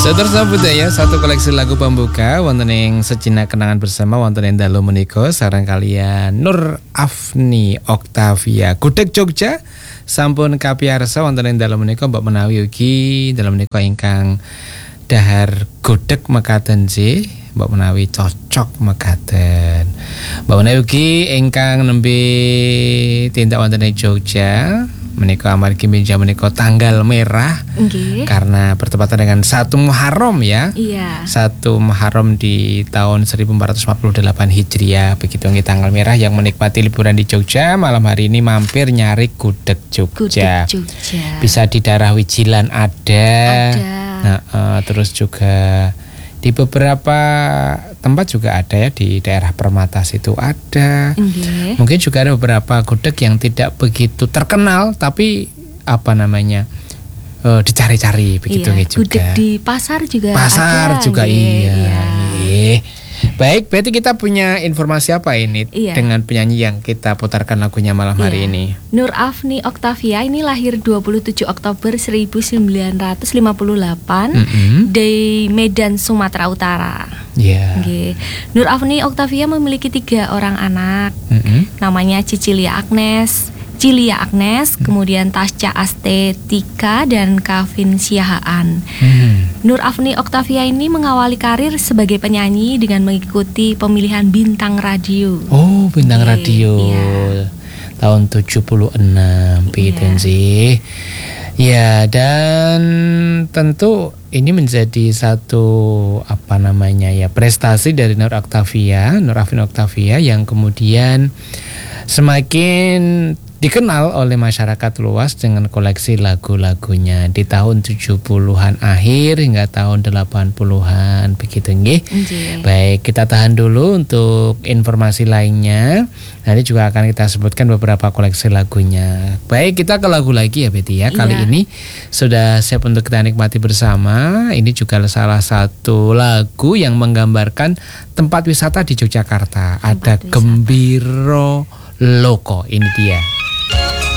Saudara budaya satu koleksi lagu pembuka wonten ing sejenak kenangan bersama wonten ing dalu menika sareng kalian Nur Afni Oktavia Gudeg Jogja sampun kapiyarsa wonten ing dalu menika mbok menawi ugi dalu menika ingkang dahar gudeg mekaten sih mbok menawi cocok mekaten mbok menawi ugi ingkang nembe tindak wonten ing Jogja menika amargi menika menika tanggal merah karena bertepatan dengan 1 Muharram ya. Iya. 1 Muharram di tahun 1448 Hijriah begitu nggih tanggal merah yang menikmati liburan di Jogja malam hari ini mampir nyari gudeg Jogja. Gudeg Jogja. Bisa di daerah Wijilan ada. Nah, terus juga di beberapa tempat juga ada ya, di daerah Permata situ ada. Mungkin juga ada beberapa gudeg yang tidak begitu terkenal tapi apa namanya dicari-cari begitu juga. Gudeg di pasar juga pasar ada, juga iya. Baik, berarti kita punya informasi apa ini dengan penyanyi yang kita putarkan lagunya malam hari ini? Nur Afni Oktavia ini lahir 27 Oktober 1958 di Medan, Sumatera Utara. Nur Afni Oktavia memiliki 3 orang anak. Namanya Cilia Agnes, kemudian Tasca Astetika dan Kavin Siahaan. Nur Afni Oktavia ini mengawali karir sebagai penyanyi dengan mengikuti pemilihan bintang radio. Oh, bintang radio. Tahun 76 begitu sih. Ya, dan tentu ini menjadi satu prestasi dari Nur Afni Oktavia yang kemudian semakin dikenal oleh masyarakat luas dengan koleksi lagu-lagunya di tahun 70-an akhir hingga tahun 80-an begitu nggih. Baik, kita tahan dulu untuk informasi lainnya. Nanti juga akan kita sebutkan beberapa koleksi lagunya. Baik, kita ke lagu lagi ya Betty ya. Kali ini sudah siap untuk kita nikmati bersama. Ini juga salah satu lagu yang menggambarkan tempat wisata di Yogyakarta. Ada Gembiro Loko, ini dia.